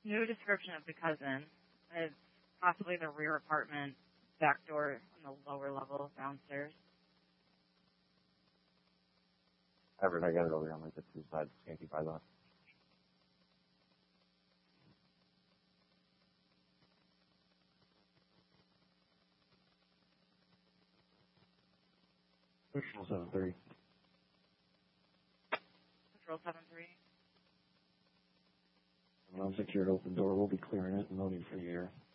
No description of the cousin. It's possibly the rear apartment, back door on the lower level downstairs. Everett, I got it over here on like the two sides, skanky by that. Control 7-3. Control 7-3. Unsecured open door, we'll be clearing it, no need for the air.